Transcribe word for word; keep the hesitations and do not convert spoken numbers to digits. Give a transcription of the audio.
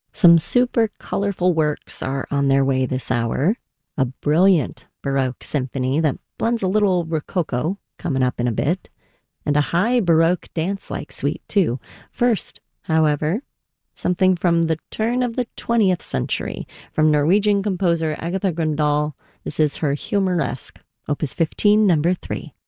Some super colorful works are on their way this hour. A brilliant Baroque symphony that blends a little Rococo, coming up in a bit, and a high Baroque dance-like suite, too. First, however, something from the turn of the twentieth century, from Norwegian composer Agatha Grøndahl. This is her Humoresque, Opus fifteen, number three.